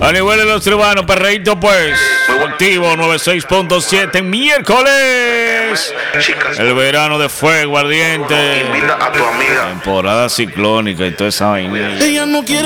A nivel de los urbanos, perreíto pues. Activo 96.7 miércoles. El verano de fuego ardiente. Invita a tu amiga. Temporada ciclónica y toda esa vaina. Ella no quiere